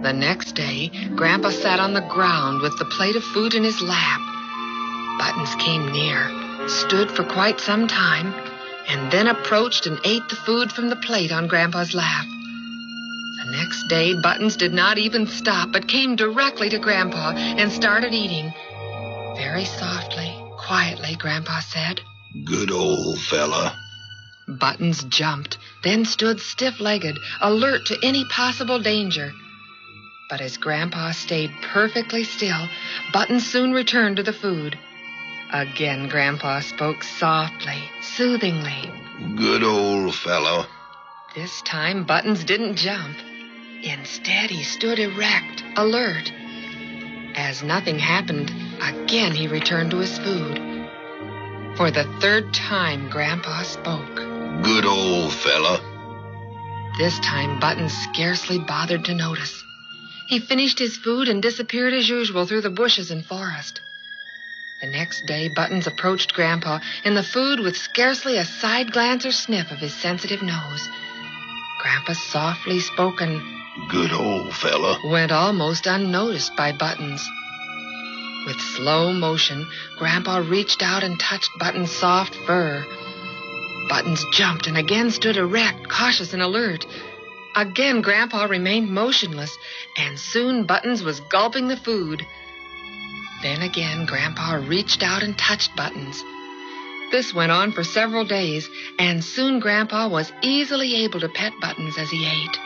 The next day, Grandpa sat on the ground with the plate of food in his lap. Buttons came near, stood for quite some time, and then approached and ate the food from the plate on Grandpa's lap. The next day, Buttons did not even stop, but came directly to Grandpa and started eating. Very softly, quietly, Grandpa said, "Good old fella." Buttons jumped, then stood stiff-legged, alert to any possible danger. But as Grandpa stayed perfectly still, Buttons soon returned to the food. Again, Grandpa spoke softly, soothingly. "Good old fellow." This time, Buttons didn't jump. Instead, he stood erect, alert. As nothing happened, again he returned to his food. For the third time, Grandpa spoke. "Good old fella." This time, Buttons scarcely bothered to notice. He finished his food and disappeared as usual through the bushes and forest. The next day, Buttons approached Grandpa and the food with scarcely a side glance or sniff of his sensitive nose. Grandpa's softly spoken, "Good old fella," went almost unnoticed by Buttons. With slow motion, Grandpa reached out and touched Buttons' soft fur. Buttons jumped and again stood erect, cautious and alert. Again, Grandpa remained motionless, and soon Buttons was gulping the food. Then again, Grandpa reached out and touched Buttons. This went on for several days, and soon Grandpa was easily able to pet Buttons as he ate.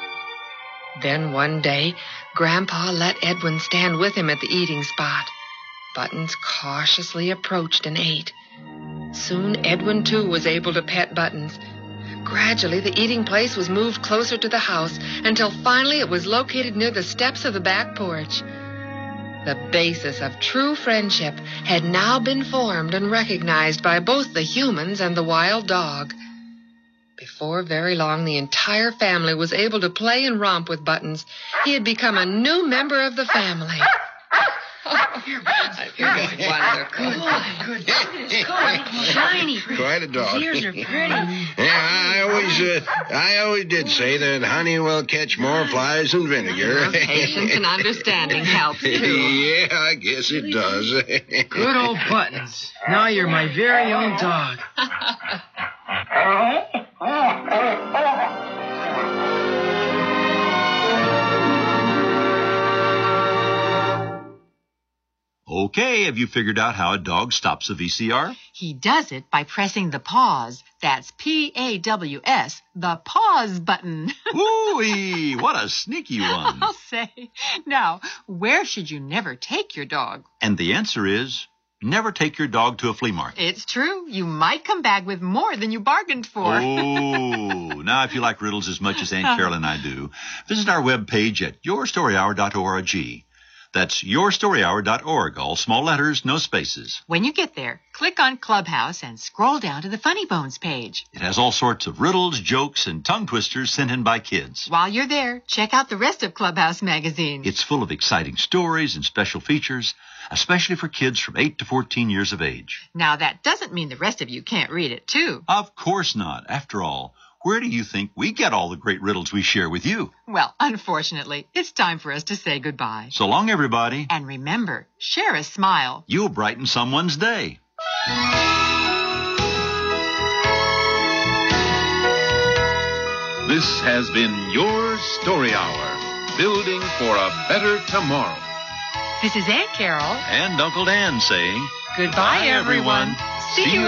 Then one day, Grandpa let Edwin stand with him at the eating spot. Buttons cautiously approached and ate. Soon Edwin, too, was able to pet Buttons. Gradually, the eating place was moved closer to the house until finally it was located near the steps of the back porch. The basis of true friendship had now been formed and recognized by both the humans and the wild dog. Before very long, the entire family was able to play and romp with Buttons. He had become a new member of the family. You're wonderful. Good. Shiny. Quite a dog. His ears are pretty. Yeah, I always did say that honey will catch more flies than vinegar. Patience and understanding helps, too. Yeah, I guess it does. Good old Buttons. Now you're my very own dog. Okay, have you figured out how a dog stops a VCR? He does it by pressing the pause. That's P-A-W-S, the pause button. Ooh-wee, what a sneaky one. I'll say. Now, where should you never take your dog? And the answer is, never take your dog to a flea market. It's true. You might come back with more than you bargained for. Oh, now if you like riddles as much as Aunt Carol and I do, visit our webpage at yourstoryhour.org. That's yourstoryhour.org, all small letters, no spaces. When you get there, click on Clubhouse and scroll down to the Funny Bones page. It has all sorts of riddles, jokes, and tongue twisters sent in by kids. While you're there, check out the rest of Clubhouse magazine. It's full of exciting stories and special features, especially for kids from 8 to 14 years of age. Now, that doesn't mean the rest of you can't read it, too. Of course not. After all, where do you think we get all the great riddles we share with you? Well, unfortunately, it's time for us to say goodbye. So long, everybody. And remember, share a smile. You'll brighten someone's day. This has been Your Story Hour, building for a better tomorrow. This is Aunt Carol. And Uncle Dan saying, Goodbye, everyone. See you